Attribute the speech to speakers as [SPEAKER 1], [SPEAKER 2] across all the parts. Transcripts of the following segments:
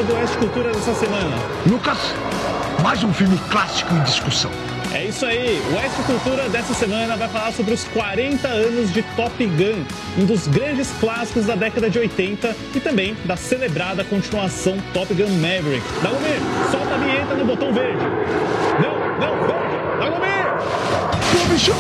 [SPEAKER 1] do Oeste Cultura dessa semana?
[SPEAKER 2] Lucas, mais um filme clássico em discussão.
[SPEAKER 1] É isso aí, o Oeste Cultura dessa semana vai falar sobre os 40 anos de Top Gun, um dos grandes clássicos da década de 80 e também da celebrada continuação Top Gun Maverick. Dagomir, solta a vinheta no botão verde. Não, verde, Dagomir!
[SPEAKER 2] Clube Show!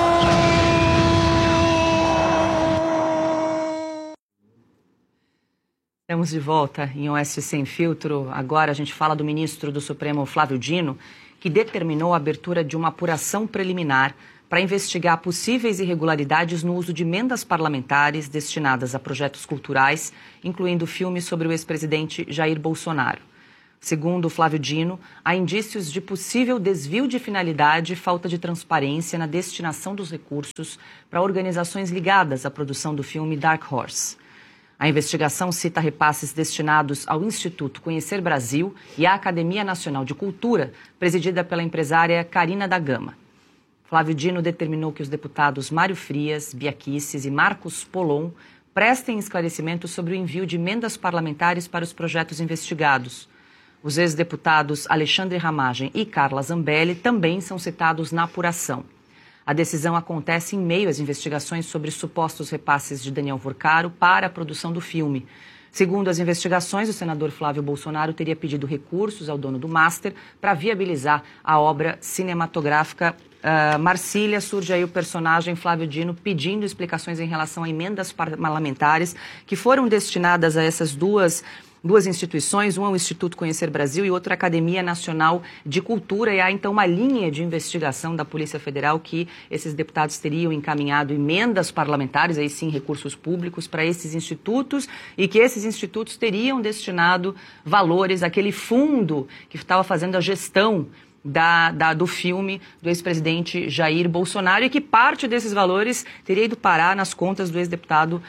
[SPEAKER 3] Estamos de volta em Oeste Sem Filtro. Agora a gente fala do ministro do Supremo, Flávio Dino, que determinou a abertura de uma apuração preliminar para investigar possíveis irregularidades no uso de emendas parlamentares destinadas a projetos culturais, incluindo filmes sobre o ex-presidente Jair Bolsonaro. Segundo Flávio Dino, há indícios de possível desvio de finalidade e falta de transparência na destinação dos recursos para organizações ligadas à produção do filme Dark Horse. A investigação cita repasses destinados ao Instituto Conhecer Brasil e à Academia Nacional de Cultura, presidida pela empresária Carina da Gama. Flávio Dino determinou que os deputados Mário Frias, Bia Kicis e Marcos Polon prestem esclarecimentos sobre o envio de emendas parlamentares para os projetos investigados. Os ex-deputados Alexandre Ramagem e Carla Zambelli também são citados na apuração. A decisão acontece em meio às investigações sobre supostos repasses de Daniel Vorcaro para a produção do filme. Segundo as investigações, o senador Flávio Bolsonaro teria pedido recursos ao dono do Master para viabilizar a obra cinematográfica Marcília. Surge aí o personagem Flávio Dino pedindo explicações em relação a emendas parlamentares que foram destinadas a essas duas instituições, uma é o Instituto Conhecer Brasil e outra a Academia Nacional de Cultura, e há então uma linha de investigação da Polícia Federal que esses deputados teriam encaminhado emendas parlamentares, aí sim recursos públicos, para esses institutos e que esses institutos teriam destinado valores àquele fundo que estava fazendo a gestão do filme do ex-presidente Jair Bolsonaro e que parte desses valores teria ido parar nas contas do ex-deputado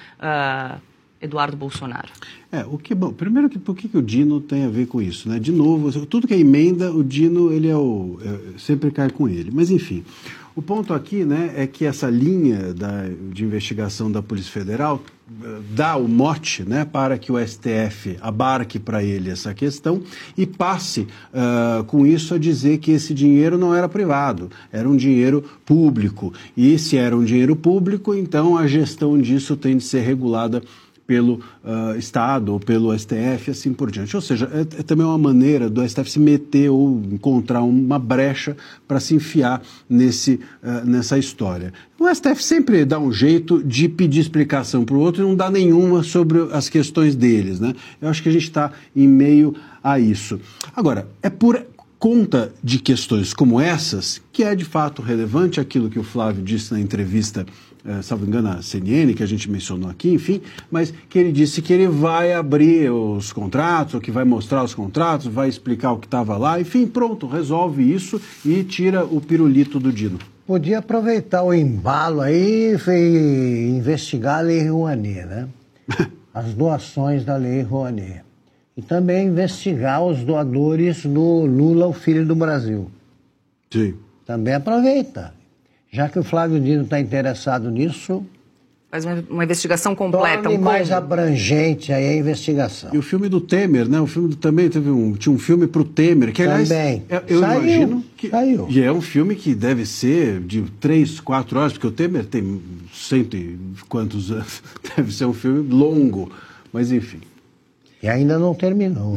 [SPEAKER 3] Eduardo Bolsonaro.
[SPEAKER 4] Primeiro, por que o Dino tem a ver com isso, né? De novo, tudo que é emenda, o Dino, ele sempre cai com ele. Mas, enfim, o ponto aqui, né, é que essa linha de investigação da Polícia Federal dá o mote, né, para que o STF abarque para ele essa questão e passe com isso a dizer que esse dinheiro não era privado, era um dinheiro público. E se era um dinheiro público, então a gestão disso tem de ser regulada pelo Estado ou pelo STF, assim por diante. Ou seja, é também uma maneira do STF se meter ou encontrar uma brecha para se enfiar nessa história. O STF sempre dá um jeito de pedir explicação para o outro e não dá nenhuma sobre as questões deles, né? Eu acho que a gente está em meio a isso. Agora, é por conta de questões como essas que é de fato relevante aquilo que o Flávio disse na entrevista, salvo engano, a CNN, que a gente mencionou aqui, enfim, mas que ele disse que ele vai abrir os contratos, ou que vai mostrar os contratos, vai explicar o que estava lá, enfim, pronto, resolve isso e tira o pirulito do Dino.
[SPEAKER 5] Podia aproveitar o embalo aí e investigar a Lei Rouanet, né? As doações da Lei Rouanet. E também investigar os doadores do Lula, o filho do Brasil.
[SPEAKER 4] Sim.
[SPEAKER 5] Também aproveita. Já que o Flávio Dino está interessado nisso...
[SPEAKER 3] Faz uma investigação completa.
[SPEAKER 5] Torne mais abrangente aí a investigação.
[SPEAKER 4] E o filme do Temer, né? O filme também tinha um filme para o Temer, que aliás,
[SPEAKER 5] também.
[SPEAKER 4] Eu imagino que...
[SPEAKER 5] Saiu.
[SPEAKER 4] E é um filme que deve ser de 3, 4 horas, porque o Temer tem cento e quantos anos. Deve ser um filme longo, mas enfim.
[SPEAKER 5] E ainda não terminou.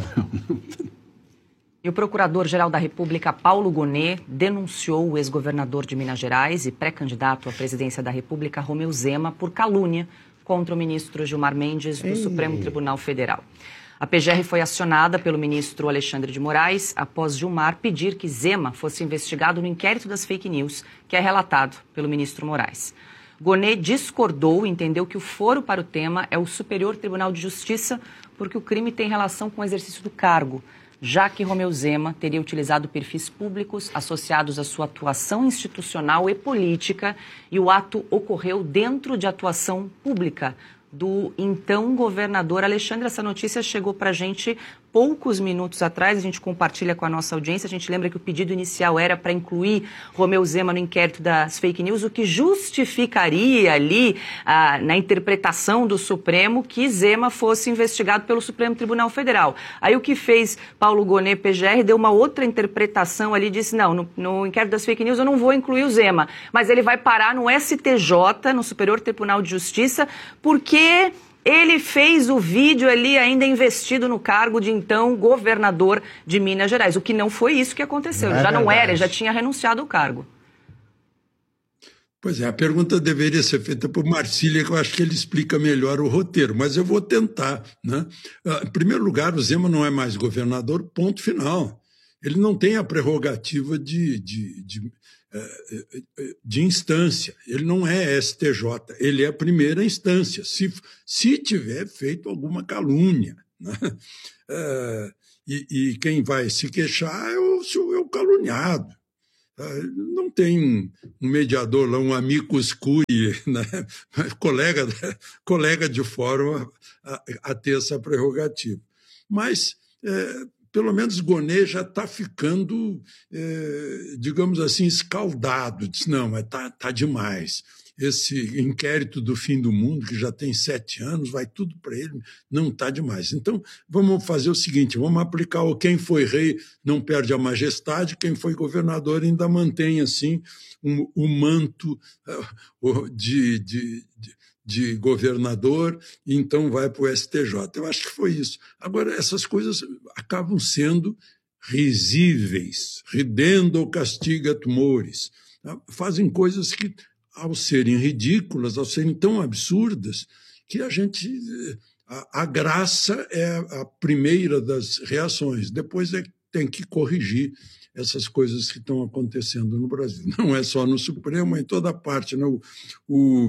[SPEAKER 3] E o Procurador-Geral da República, Paulo Gonet, denunciou o ex-governador de Minas Gerais e pré-candidato à presidência da República, Romeu Zema, por calúnia contra o ministro Gilmar Mendes do Supremo Tribunal Federal. A PGR foi acionada pelo ministro Alexandre de Moraes após Gilmar pedir que Zema fosse investigado no inquérito das fake news, que é relatado pelo ministro Moraes. Gonet discordou e entendeu que o foro para o tema é o Superior Tribunal de Justiça, porque o crime tem relação com o exercício do cargo, já que Romeu Zema teria utilizado perfis públicos associados à sua atuação institucional e política, e o ato ocorreu dentro de atuação pública do então governador Alexandre. Essa notícia chegou para a gente poucos minutos atrás, a gente compartilha com a nossa audiência, a gente lembra que o pedido inicial era para incluir Romeu Zema no inquérito das fake news, o que justificaria ali, na interpretação do Supremo, que Zema fosse investigado pelo Supremo Tribunal Federal. Aí o que fez Paulo Gonet, PGR, deu uma outra interpretação ali, disse, não, no inquérito das fake news eu não vou incluir o Zema, mas ele vai parar no STJ, no Superior Tribunal de Justiça, porque ele fez o vídeo ali ainda investido no cargo de então governador de Minas Gerais, o que não foi isso que aconteceu, ele já não era, ele já tinha renunciado ao cargo.
[SPEAKER 6] Pois é, a pergunta deveria ser feita por Marcília, que eu acho que ele explica melhor o roteiro, mas eu vou tentar, né? Em primeiro lugar, o Zema não é mais governador, ponto final. Ele não tem a prerrogativa de instância, ele não é STJ, ele é a primeira instância, se tiver feito alguma calúnia, né? E quem vai se queixar é o caluniado. Não tem um mediador lá, um amicus curiae, né? colega de fórum a ter essa prerrogativa. Mas, pelo menos, Gonet já está ficando, digamos assim, escaldado. Diz, não, mas tá demais. Esse inquérito do fim do mundo, que já tem 7 anos, vai tudo para ele, não está demais. Então, vamos fazer o seguinte, vamos aplicar o quem foi rei não perde a majestade, quem foi governador ainda mantém, assim, o manto de governador, e então vai para o STJ. Eu acho que foi isso. Agora, essas coisas acabam sendo risíveis, ridendo castiga tumores. Fazem coisas que, ao serem ridículas, ao serem tão absurdas, que a graça é a primeira das reações. Depois tem que corrigir essas coisas que estão acontecendo no Brasil. Não é só no Supremo, é em toda parte, né? O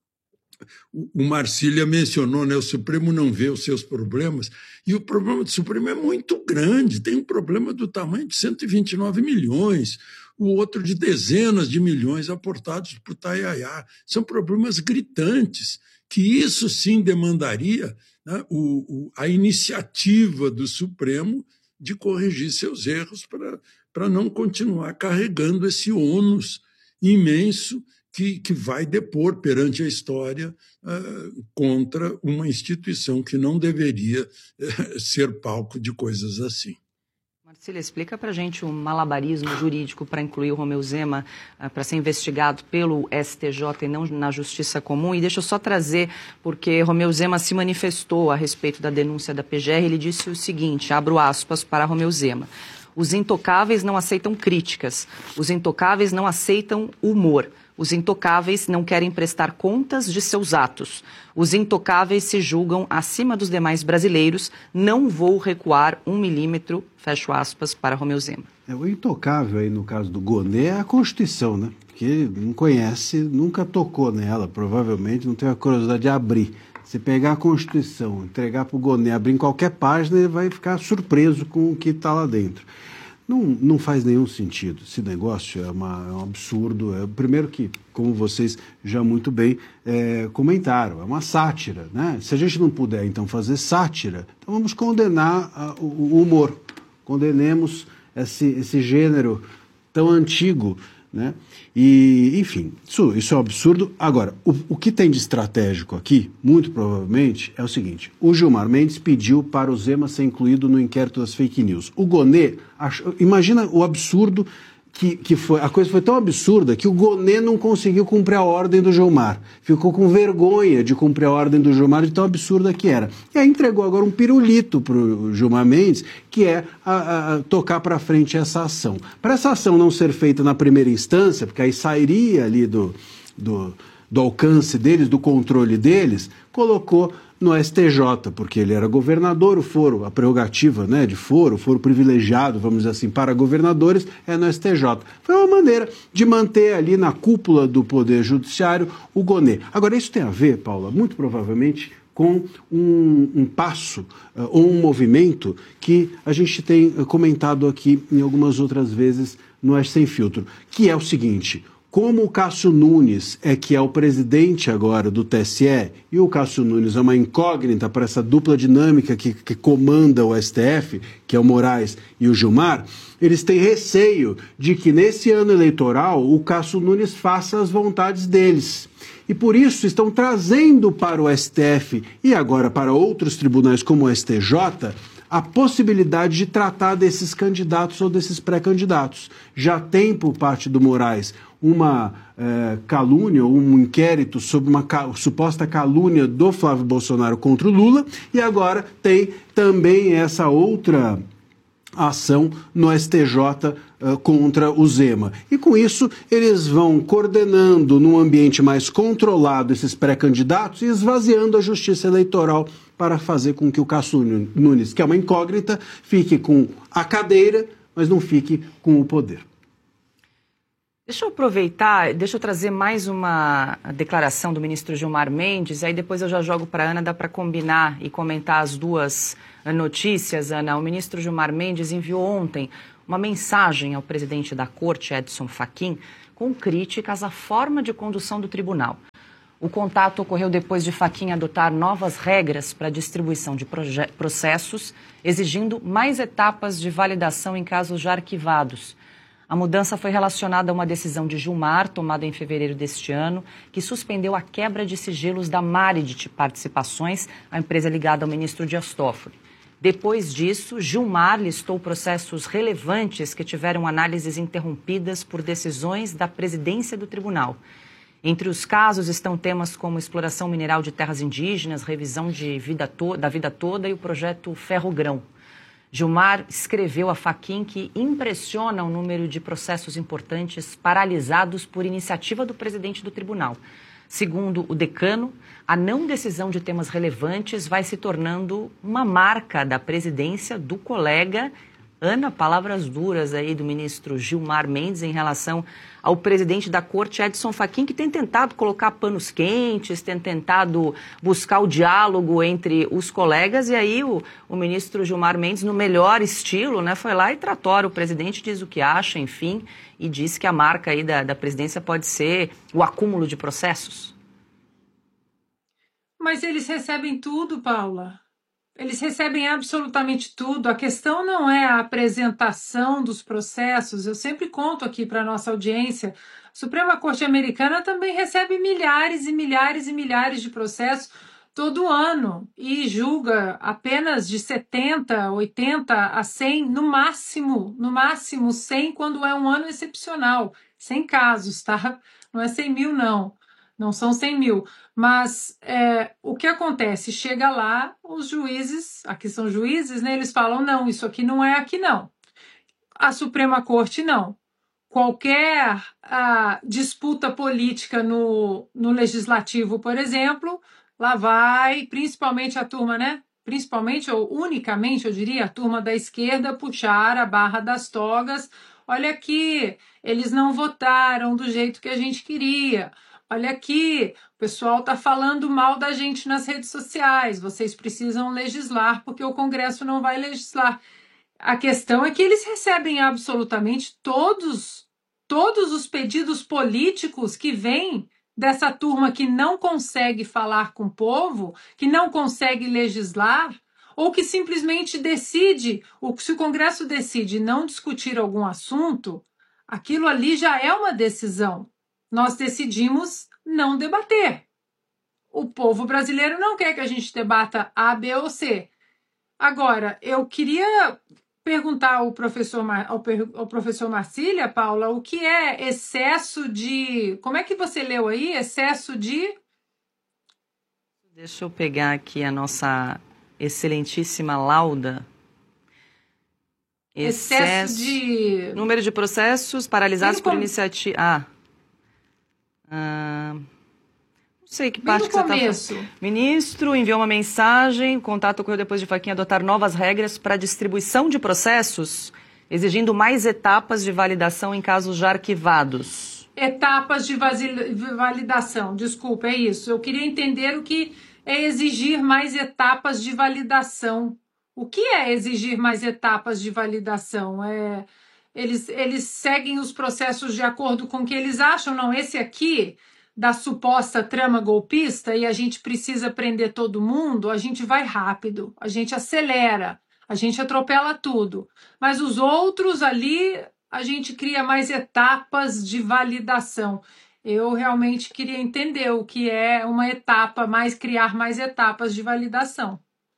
[SPEAKER 6] Marcília mencionou, né? O Supremo não vê os seus problemas, e o problema do Supremo é muito grande, tem um problema do tamanho de 129 milhões, o outro de dezenas de milhões aportados por Itajaiá. São problemas gritantes, que isso sim demandaria, né, a iniciativa do Supremo de corrigir seus erros para não continuar carregando esse ônus imenso que vai depor perante a história contra uma instituição que não deveria ser palco de coisas assim.
[SPEAKER 3] Marcília, explica para a gente o malabarismo jurídico para incluir o Romeu Zema para ser investigado pelo STJ e não na Justiça Comum. E deixa eu só trazer, porque Romeu Zema se manifestou a respeito da denúncia da PGR. Ele disse o seguinte, abro aspas para Romeu Zema: os intocáveis não aceitam críticas, os intocáveis não aceitam humor. Os intocáveis não querem prestar contas de seus atos. Os intocáveis se julgam acima dos demais brasileiros. Não vou recuar 1 milímetro, fecho aspas, para Romeu Zema.
[SPEAKER 4] O intocável aí, no caso do Gonet, é a Constituição, né? Porque ele não conhece, nunca tocou nela, provavelmente não tem a curiosidade de abrir. Se pegar a Constituição, entregar para o Gonet, abrir em qualquer página, ele vai ficar surpreso com o que está lá dentro. Não faz nenhum sentido. Esse negócio é um absurdo. Primeiro que, como vocês já muito bem comentaram, é uma sátira, né? Se a gente não puder, então, fazer sátira, então vamos condenar o humor. Condenemos esse gênero tão antigo, né? E, enfim, isso é um absurdo. Agora, o que tem de estratégico aqui, muito provavelmente, é o seguinte: o Gilmar Mendes pediu para o Zema ser incluído no inquérito das fake news. O Gonet, imagina o absurdo que foi. A coisa foi tão absurda que o Gonet não conseguiu cumprir a ordem do Gilmar. Ficou com vergonha de cumprir a ordem do Gilmar, de tão absurda que era. E aí entregou agora um pirulito para o Gilmar Mendes, que é tocar para frente essa ação. Para essa ação não ser feita na primeira instância, porque aí sairia ali do alcance deles, do controle deles, colocou no STJ, porque ele era governador, o foro, a prerrogativa, né, de foro privilegiado, vamos dizer assim, para governadores, é no STJ. Foi uma maneira de manter ali na cúpula do Poder Judiciário o Gonet. Agora, isso tem a ver, Paula, muito provavelmente com um passo ou um movimento que a gente tem comentado aqui em algumas outras vezes no Sem Filtro, que é o seguinte: Como o Cássio Nunes que é o presidente agora do TSE, e o Cássio Nunes é uma incógnita para essa dupla dinâmica que comanda o STF, que é o Moraes e o Gilmar, eles têm receio de que nesse ano eleitoral o Cássio Nunes faça as vontades deles. E por isso estão trazendo para o STF e agora para outros tribunais como o STJ a possibilidade de tratar desses candidatos ou desses pré-candidatos. Já tem por parte do Moraes uma calúnia, um inquérito sobre uma suposta calúnia do Flávio Bolsonaro contra o Lula, e agora tem também essa outra ação no STJ contra o Zema. E com isso eles vão coordenando num ambiente mais controlado esses pré-candidatos e esvaziando a justiça eleitoral para fazer com que o Cássio Nunes, que é uma incógnita, fique com a cadeira, mas não fique com o poder.
[SPEAKER 3] Deixa eu aproveitar, deixa eu trazer mais uma declaração do ministro Gilmar Mendes, aí depois eu já jogo para a Ana, dá para combinar e comentar as duas notícias, Ana. O ministro Gilmar Mendes enviou ontem uma mensagem ao presidente da Corte, Edson Fachin, com críticas à forma de condução do tribunal. O contato ocorreu depois de Fachin adotar novas regras para a distribuição de processos, exigindo mais etapas de validação em casos já arquivados. A mudança foi relacionada a uma decisão de Gilmar, tomada em fevereiro deste ano, que suspendeu a quebra de sigilos da Maredit Participações, a empresa ligada ao ministro Dias Toffoli. Depois disso, Gilmar listou processos relevantes que tiveram análises interrompidas por decisões da presidência do tribunal. Entre os casos estão temas como exploração mineral de terras indígenas, revisão da vida toda e o projeto Ferrogrão. Gilmar escreveu a Fachin que impressiona o número de processos importantes paralisados por iniciativa do presidente do tribunal. Segundo o decano, a não decisão de temas relevantes vai se tornando uma marca da presidência do colega. Ana, palavras duras aí do ministro Gilmar Mendes em relação ao presidente da Corte, Edson Fachin, que tem tentado colocar panos quentes, tem tentado buscar o diálogo entre os colegas, e aí o ministro Gilmar Mendes, no melhor estilo, né, foi lá e tratora o presidente, diz o que acha, enfim, e diz que a marca aí da presidência pode ser o acúmulo de processos.
[SPEAKER 7] Mas eles recebem tudo, Paula. Eles recebem absolutamente tudo. A questão não é a apresentação dos processos. Eu sempre conto aqui para a nossa audiência, a Suprema Corte Americana também recebe milhares e milhares e milhares de processos todo ano e julga apenas de 70, 80 a 100, no máximo 100 quando é um ano excepcional. 100 casos, tá? Não é 100 mil, não. Não são 100 mil, mas o que acontece? Chega lá, os juízes, aqui são juízes, né? Eles falam, não, isso aqui não é aqui não. A Suprema Corte não. Qualquer disputa política no Legislativo, por exemplo, lá vai, principalmente a turma, né? Principalmente ou unicamente, eu diria, a turma da esquerda puxar a barra das togas. Olha aqui, eles não votaram do jeito que a gente queria. Olha aqui, o pessoal está falando mal da gente nas redes sociais, vocês precisam legislar porque o Congresso não vai legislar. A questão é que eles recebem absolutamente todos os pedidos políticos que vêm dessa turma que não consegue falar com o povo, que não consegue legislar, ou que simplesmente decide, ou se o Congresso decide não discutir algum assunto, aquilo ali já é uma decisão. Nós decidimos não debater. O povo brasileiro não quer que a gente debata A, B ou C. Agora, eu queria perguntar ao professor Marcília, Paula, o que é excesso de... Como é que você leu aí? Excesso de...
[SPEAKER 3] Deixa eu pegar aqui a nossa excelentíssima lauda.
[SPEAKER 7] Excesso de...
[SPEAKER 3] Número de processos paralisados por iniciativa... não sei que parte que você está falando. Ministro enviou uma mensagem, contato ocorreu depois de Fachin adotar novas regras para distribuição de processos, exigindo mais etapas de validação em casos já arquivados.
[SPEAKER 7] Etapas de validação, desculpa, é isso. Eu queria entender o que é exigir mais etapas de validação. O que é exigir mais etapas de validação? eles seguem os processos de acordo com o que eles acham. Não, esse aqui, da suposta trama golpista, e a gente precisa prender todo mundo, a gente vai rápido, a gente acelera, a gente atropela tudo. Mas os outros ali, a gente cria mais etapas de validação. Eu realmente queria entender o que é uma etapa, criar mais etapas de validação.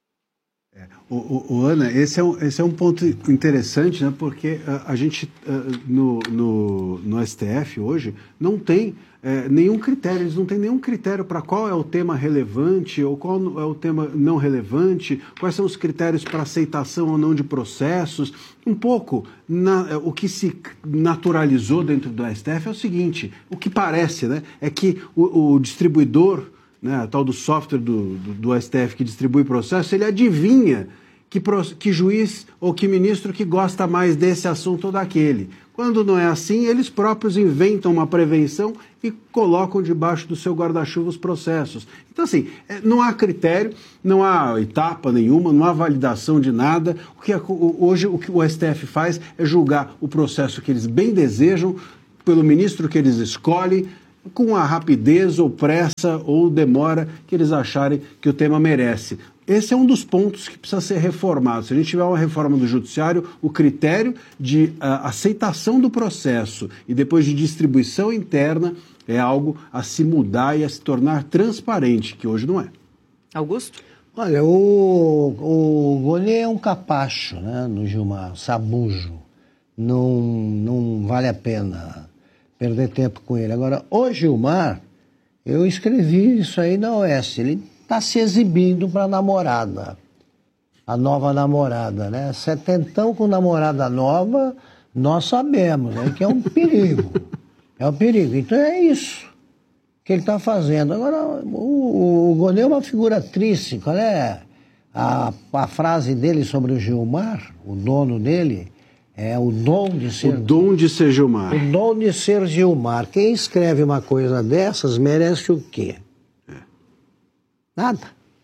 [SPEAKER 4] Ana, esse é um ponto interessante, né? Porque a gente no STF hoje não tem nenhum critério, eles não têm nenhum critério para qual é o tema relevante ou qual é o tema não relevante, quais são os critérios para aceitação ou não de processos. Um pouco, o que se naturalizou dentro do STF é o seguinte, o que parece, né, é que o distribuidor, né, tal do software do STF que distribui processo, ele adivinha que juiz ou que ministro que gosta mais desse assunto ou daquele. Quando não é assim, eles próprios inventam uma prevenção e colocam debaixo do seu guarda-chuva os processos. Então, assim, não há critério, não há etapa nenhuma, não há validação de nada. Hoje, o que o STF faz é julgar o processo que eles bem desejam, pelo ministro que eles escolhem, com a rapidez ou pressa ou demora que eles acharem que o tema merece. Esse é um dos pontos que precisa ser reformado. Se a gente tiver uma reforma do judiciário, o critério de aceitação do processo e depois de distribuição interna é algo a se mudar e a se tornar transparente, que hoje não é.
[SPEAKER 3] Augusto?
[SPEAKER 5] Olha, o Gonê é um capacho, né, no Gilmar, sabujo. Não vale a pena perder tempo com ele. Agora, o Gilmar, eu escrevi isso aí na OS, ele está se exibindo para a namorada, a nova namorada, né? Setentão com namorada nova, nós sabemos, né, que é um perigo. É um perigo. Então é isso que ele está fazendo. Agora, o Gonê é uma figura triste. Qual é a frase dele sobre o Gilmar, o dono dele? É o dom de ser...
[SPEAKER 4] O dom de ser Gilmar.
[SPEAKER 5] O dom de ser Gilmar. Quem escreve uma coisa dessas merece o quê? Nada.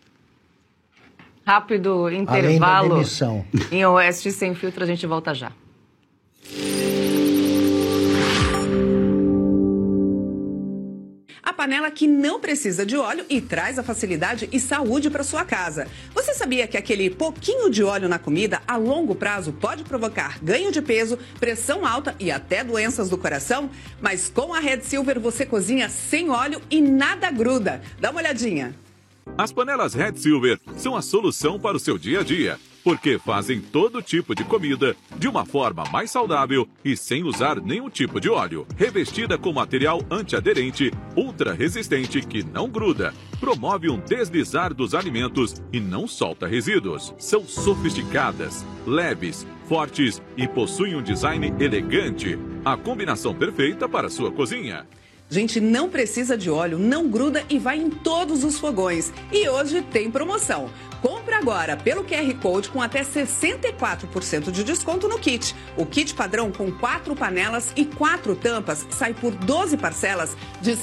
[SPEAKER 3] Rápido intervalo. Além da demissão. Em Oeste Sem Filtro, a gente volta já.
[SPEAKER 8] A panela que não precisa de óleo e traz a facilidade e saúde para sua casa. Você sabia que aquele pouquinho de óleo na comida, a longo prazo, pode provocar ganho de peso, pressão alta e até doenças do coração? Mas com a Red Silver você cozinha sem óleo e nada gruda. Dá uma olhadinha.
[SPEAKER 9] As panelas Red Silver são a solução para o seu dia a dia, porque fazem todo tipo de comida de uma forma mais saudável e sem usar nenhum tipo de óleo. Revestida com material antiaderente, ultra resistente que não gruda, promove um deslizar dos alimentos e não solta resíduos. São sofisticadas, leves, fortes e possuem um design elegante. A combinação perfeita para a sua cozinha.
[SPEAKER 8] Gente, não precisa de óleo, não gruda e vai em todos os fogões. E hoje tem promoção. Compre agora pelo QR Code com até 64% de desconto no kit. O kit padrão com 4 panelas e 4 tampas sai por 12 parcelas de R$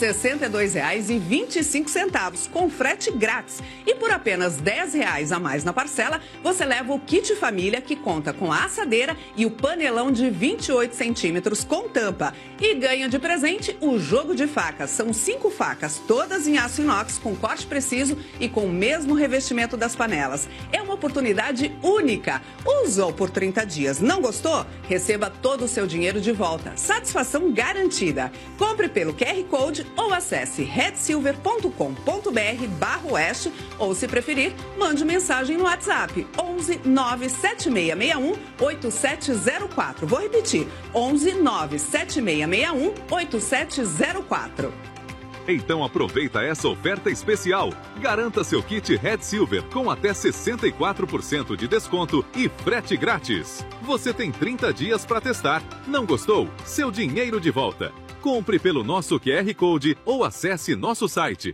[SPEAKER 8] 62,25 com frete grátis. E por apenas R$ 10 a mais na parcela, você leva o kit família que conta com a assadeira e o panelão de 28 centímetros com tampa. E ganha de presente o jogo de facas. São 5 facas, todas em aço inox com corte preciso e com o mesmo revestimento das panelas. É uma oportunidade única. Usou por 30 dias, não gostou? Receba todo o seu dinheiro de volta. Satisfação garantida. Compre pelo QR Code ou acesse redsilver.com.br/oeste ou, se preferir, mande mensagem no WhatsApp 11 97661 8704. Vou repetir, 11 97661 8704.
[SPEAKER 9] Então aproveita essa oferta especial. Garanta seu kit Red Silver com até 64% de desconto e frete grátis. Você tem 30 dias para testar. Não gostou? Seu dinheiro de volta. Compre pelo nosso QR Code ou acesse nosso site.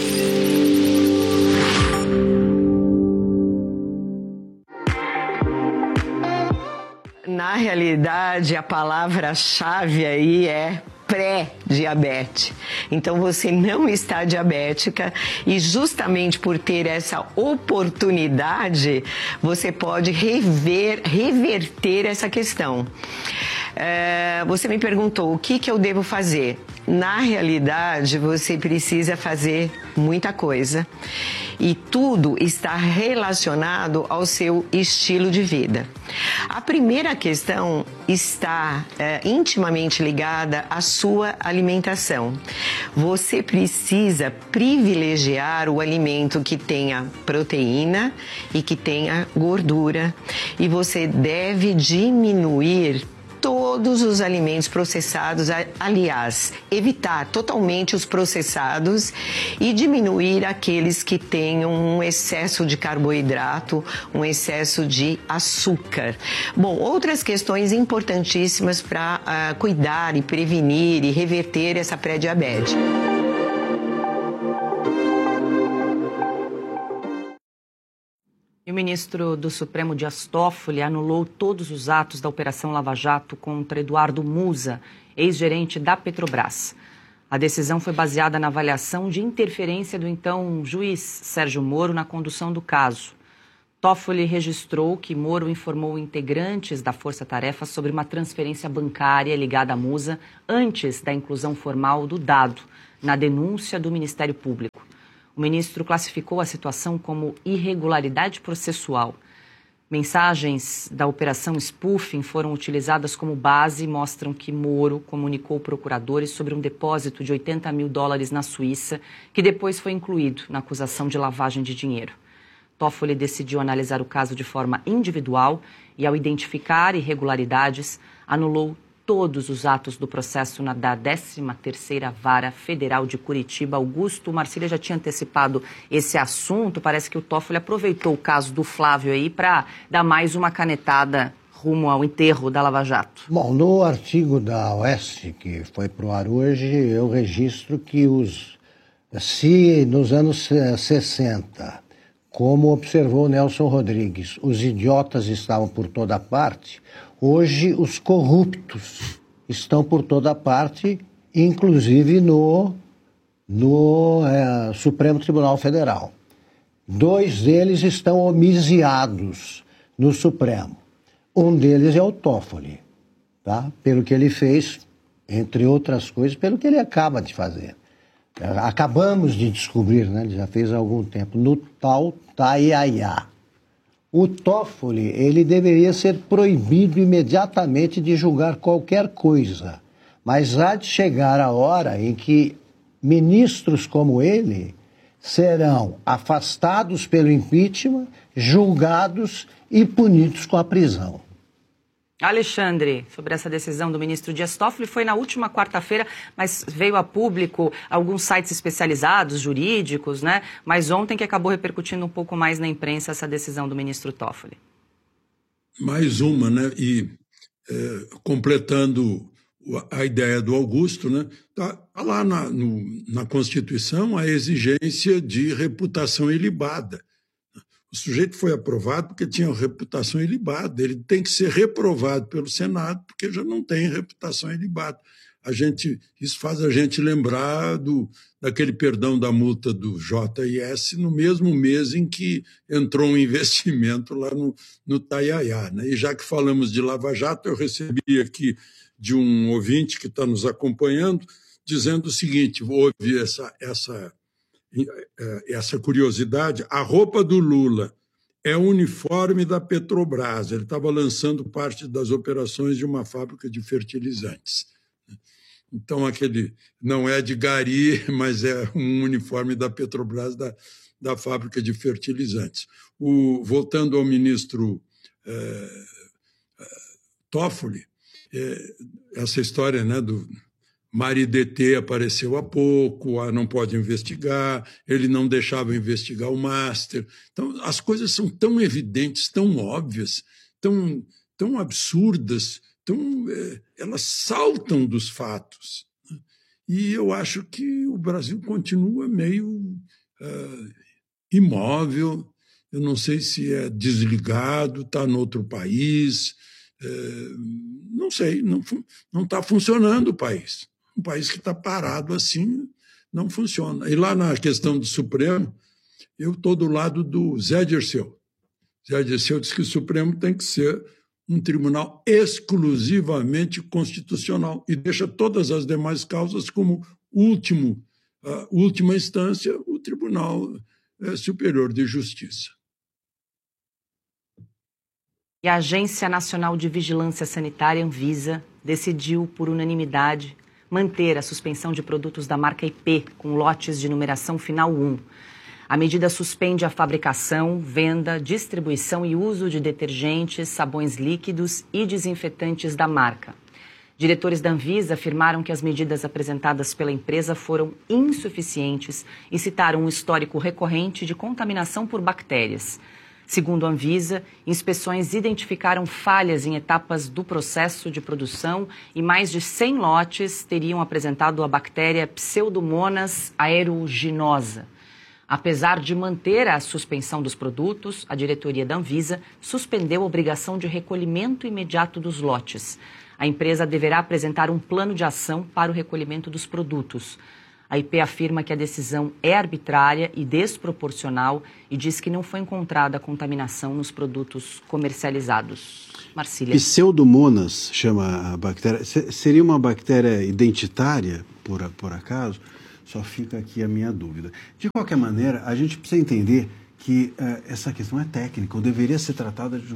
[SPEAKER 10] Na realidade, a palavra-chave aí é pré-diabetes. Então você não está diabética e justamente por ter essa oportunidade, você pode reverter essa questão. Você me perguntou o que eu devo fazer. Na realidade, você precisa fazer muita coisa. E tudo está relacionado ao seu estilo de vida. A primeira questão está intimamente ligada à sua alimentação. Você precisa privilegiar o alimento que tenha proteína e que tenha gordura. E você deve diminuir todos os alimentos processados, aliás, evitar totalmente os processados e diminuir aqueles que tenham um excesso de carboidrato, um excesso de açúcar. Bom, outras questões importantíssimas para cuidar e prevenir e reverter essa pré-diabetes.
[SPEAKER 3] E o ministro do Supremo, Dias Toffoli, anulou todos os atos da Operação Lava Jato contra Eduardo Musa, ex-gerente da Petrobras. A decisão foi baseada na avaliação de interferência do então juiz Sérgio Moro na condução do caso. Toffoli registrou que Moro informou integrantes da Força Tarefa sobre uma transferência bancária ligada a Musa antes da inclusão formal do dado na denúncia do Ministério Público. O ministro classificou a situação como irregularidade processual. Mensagens da operação spoofing foram utilizadas como base e mostram que Moro comunicou procuradores sobre um depósito de $80 mil na Suíça, que depois foi incluído na acusação de lavagem de dinheiro. Toffoli decidiu analisar o caso de forma individual e, ao identificar irregularidades, anulou todos os atos do processo da 13ª Vara Federal de Curitiba. Augusto, Marcília já tinha antecipado esse assunto. Parece que o Toffoli aproveitou o caso do Flávio aí para dar mais uma canetada rumo ao enterro da Lava Jato.
[SPEAKER 5] Bom, no artigo da Oeste, que foi para o ar hoje, eu registro que se nos anos 60, como observou Nelson Rodrigues, os idiotas estavam por toda parte, hoje os corruptos estão por toda parte, inclusive no Supremo Tribunal Federal. 2 deles estão homiciados no Supremo. Um deles é o Toffoli, tá? Pelo que ele fez, entre outras coisas, pelo que ele acaba de fazer. Acabamos de descobrir, né? Ele já fez há algum tempo, no tal Taiaiá. O Toffoli, ele deveria ser proibido imediatamente de julgar qualquer coisa. Mas há de chegar a hora em que ministros como ele serão afastados pelo impeachment, julgados e punidos com a prisão.
[SPEAKER 3] Alexandre, sobre essa decisão do ministro Dias Toffoli, foi na última quarta-feira, mas veio a público alguns sites especializados, jurídicos, né? Mas ontem que acabou repercutindo um pouco mais na imprensa essa decisão do ministro Toffoli.
[SPEAKER 6] Mais uma, né? E completando a ideia do Augusto, né? Tá lá na Constituição a exigência de reputação ilibada. O sujeito foi aprovado porque tinha reputação ilibada. Ele tem que ser reprovado pelo Senado porque já não tem reputação ilibada. Isso faz a gente lembrar daquele perdão da multa do JIS no mesmo mês em que entrou um investimento lá no Taiaiá, né? E já que falamos de Lava Jato, eu recebi aqui de um ouvinte que está nos acompanhando dizendo o seguinte: houve essa curiosidade. A roupa do Lula é o uniforme da Petrobras. Ele estava lançando parte das operações de uma fábrica de fertilizantes. Então, aquele não é de gari, mas é um uniforme da Petrobras, da fábrica de fertilizantes. Voltando ao ministro Toffoli, essa história, né, do Maridete apareceu há pouco, não pode investigar, ele não deixava investigar o Master. Então, as coisas são tão evidentes, tão óbvias, tão absurdas, elas saltam dos fatos. E eu acho que o Brasil continua meio imóvel, eu não sei se é desligado, está em outro país, não sei, não está funcionando o país. Um país que está parado assim não funciona. E lá na questão do Supremo, eu estou do lado do Zé Dirceu. Zé Dirceu diz que o Supremo tem que ser um tribunal exclusivamente constitucional e deixa todas as demais causas como última instância, o Tribunal Superior de Justiça.
[SPEAKER 3] E a Agência Nacional de Vigilância Sanitária, Anvisa, decidiu por unanimidade manter a suspensão de produtos da marca IP com lotes de numeração final 1. A medida suspende a fabricação, venda, distribuição e uso de detergentes, sabões líquidos e desinfetantes da marca. Diretores da Anvisa afirmaram que as medidas apresentadas pela empresa foram insuficientes e citaram um histórico recorrente de contaminação por bactérias. Segundo a Anvisa, inspeções identificaram falhas em etapas do processo de produção e mais de 100 lotes teriam apresentado a bactéria Pseudomonas aeruginosa. Apesar de manter a suspensão dos produtos, a diretoria da Anvisa suspendeu a obrigação de recolhimento imediato dos lotes. A empresa deverá apresentar um plano de ação para o recolhimento dos produtos. A IP afirma que a decisão é arbitrária e desproporcional e diz que não foi encontrada contaminação nos produtos comercializados. Marcília.
[SPEAKER 4] Pseudomonas chama a bactéria. Seria uma bactéria identitária, por acaso? Só fica aqui a minha dúvida. De qualquer maneira, a gente precisa entender que essa questão é técnica, ou deveria ser tratada de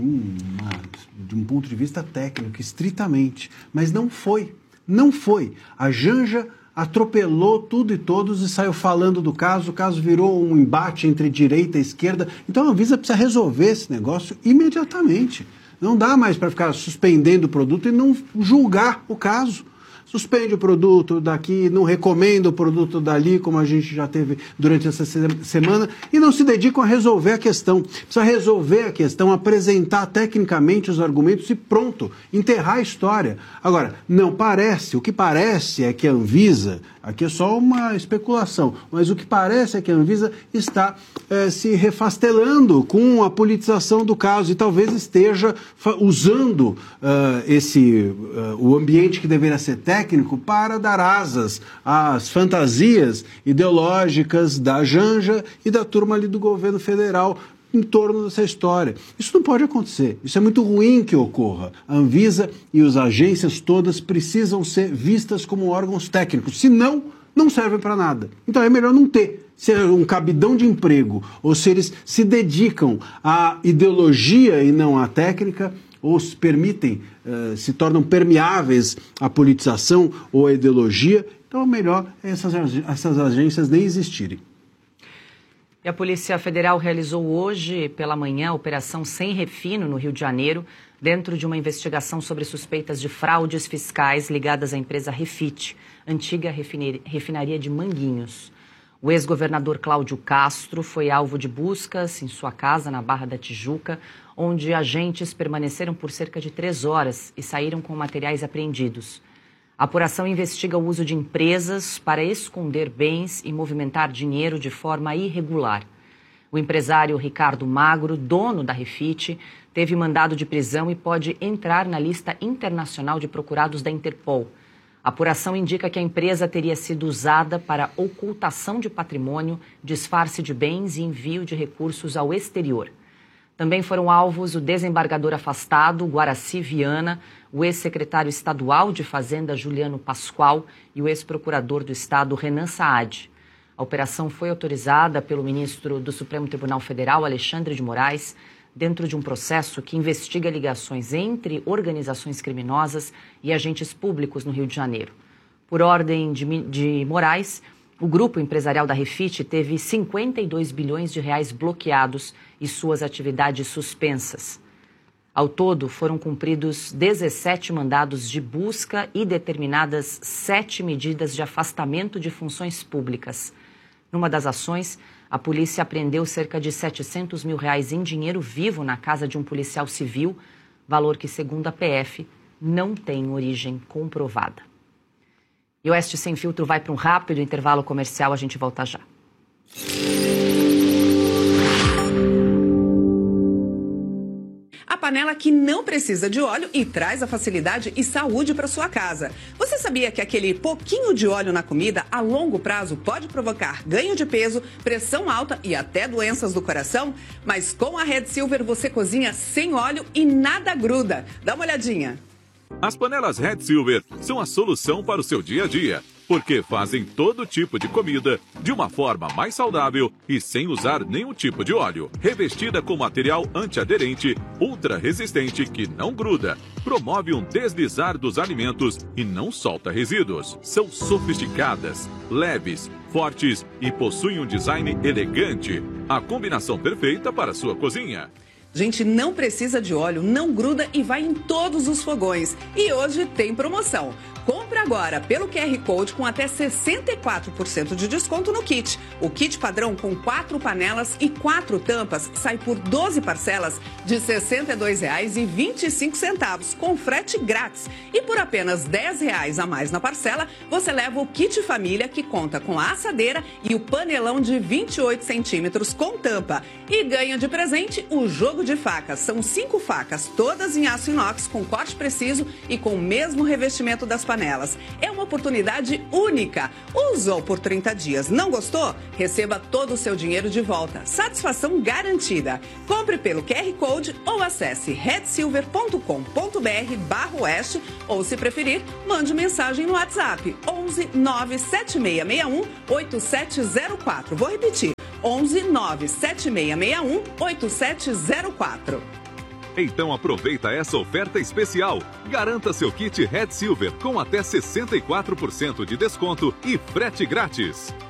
[SPEAKER 4] um ponto de vista técnico, estritamente. Mas não foi. Não foi. A Janja atropelou tudo e todos e saiu falando do caso. O caso virou um embate entre direita e esquerda. Então a Anvisa precisa resolver esse negócio imediatamente. Não dá mais para ficar suspendendo o produto e não julgar o caso. Suspende o produto daqui, não recomenda o produto dali, como a gente já teve durante essa semana, e não se dedicam a resolver a questão. Precisa resolver a questão, apresentar tecnicamente os argumentos e pronto, enterrar a história. Agora, não parece, o que parece é que a Anvisa, aqui é só uma especulação, mas o que parece é que a Anvisa está se refastelando com a politização do caso e talvez esteja usando o ambiente que deveria ser técnico para dar asas às fantasias ideológicas da Janja e da turma ali do governo federal em torno dessa história. Isso não pode acontecer. Isso é muito ruim que ocorra. A Anvisa e as agências todas precisam ser vistas como órgãos técnicos, senão não servem para nada. Então é melhor não ter. Se é um cabidão de emprego, ou se eles se dedicam à ideologia e não à técnica, ou se permitem, se tornam permeáveis à politização ou à ideologia, então é melhor essas agências nem existirem.
[SPEAKER 3] E a Polícia Federal realizou hoje pela manhã a Operação Sem Refino, no Rio de Janeiro, dentro de uma investigação sobre suspeitas de fraudes fiscais ligadas à empresa Refit, antiga refinaria de Manguinhos. O ex-governador Cláudio Castro foi alvo de buscas em sua casa na Barra da Tijuca, onde agentes permaneceram por cerca de 3 horas e saíram com materiais apreendidos. A apuração investiga o uso de empresas para esconder bens e movimentar dinheiro de forma irregular. O empresário Ricardo Magro, dono da Refit, teve mandado de prisão e pode entrar na lista internacional de procurados da Interpol. A apuração indica que a empresa teria sido usada para ocultação de patrimônio, disfarce de bens e envio de recursos ao exterior. Também foram alvos o desembargador afastado, Guaraci Viana, o ex-secretário estadual de Fazenda, Juliano Pascoal, e o ex-procurador do Estado, Renan Saad. A operação foi autorizada pelo ministro do Supremo Tribunal Federal, Alexandre de Moraes, dentro de um processo que investiga ligações entre organizações criminosas e agentes públicos no Rio de Janeiro. Por ordem de Moraes, o grupo empresarial da Refit teve 52 bilhões de reais bloqueados e suas atividades suspensas. Ao todo, foram cumpridos 17 mandados de busca e determinadas 7 medidas de afastamento de funções públicas. Numa das ações, a polícia apreendeu cerca de R$700 mil em dinheiro vivo na casa de um policial civil, valor que, segundo a PF, não tem origem comprovada. E o Oeste Sem Filtro vai para um rápido intervalo comercial, a gente volta já.
[SPEAKER 8] A panela que não precisa de óleo e traz a facilidade e saúde para sua casa. Você sabia que aquele pouquinho de óleo na comida a longo prazo pode provocar ganho de peso, pressão alta e até doenças do coração? Mas com a Red Silver você cozinha sem óleo e nada gruda. Dá uma olhadinha.
[SPEAKER 9] As panelas Red Silver são a solução para o seu dia a dia, porque fazem todo tipo de comida de uma forma mais saudável e sem usar nenhum tipo de óleo. Revestida com material antiaderente, ultra resistente que não gruda, promove um deslizar dos alimentos e não solta resíduos. São sofisticadas, leves, fortes e possuem um design elegante. A combinação perfeita para a sua cozinha.
[SPEAKER 8] Gente, não precisa de óleo, não gruda e vai em todos os fogões. E hoje tem promoção. Compre agora pelo QR Code com até 64% de desconto no kit. O kit padrão com 4 panelas e 4 tampas sai por 12 parcelas de R$ 62,25 com frete grátis. E por apenas R$ 10 a mais na parcela, você leva o kit família que conta com a assadeira e o panelão de 28 centímetros com tampa. E ganha de presente o jogo de facas. São 5 facas, todas em aço inox com corte preciso e com o mesmo revestimento das panelas. É uma oportunidade única. Usou por 30 dias, não gostou? Receba todo o seu dinheiro de volta. Satisfação garantida. Compre pelo QR Code ou acesse redsilver.com.br/oeste ou, se preferir, mande mensagem no WhatsApp 11 97661 8704. Vou repetir. 11 97661 8704.
[SPEAKER 9] Então aproveita essa oferta especial. Garanta seu kit Red Silver com até 64% de desconto e frete grátis.